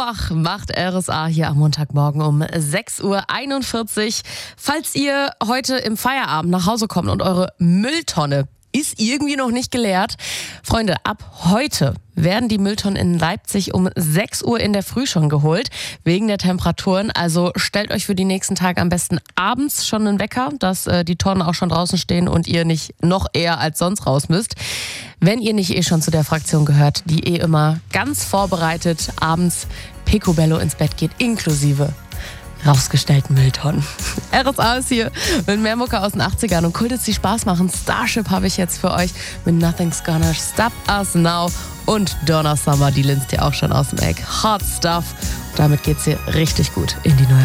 wach macht RSA hier am Montagmorgen um 6:41 Uhr. Falls ihr heute im Feierabend nach Hause kommt und eure Mülltonne ist irgendwie noch nicht geleert. Freunde, ab heute werden die Mülltonnen in Leipzig um 6 Uhr in der Früh schon geholt, wegen der Temperaturen. Also stellt euch für die nächsten Tage am besten abends schon einen Wecker, dass die Tonnen auch schon draußen stehen und ihr nicht noch eher als sonst raus müsst. Wenn ihr nicht schon zu der Fraktion gehört, die immer ganz vorbereitet abends Picobello ins Bett geht, inklusive rausgestellten Mülltonnen. RSA ist hier mit mehr Mucke aus den 80ern und Kultis, die Spaß machen. Starship habe ich jetzt für euch mit Nothing's Gonna Stop Us Now und Donna Summer, die linst ihr auch schon aus dem Eck. Hot Stuff. Damit geht's hier richtig gut in die neue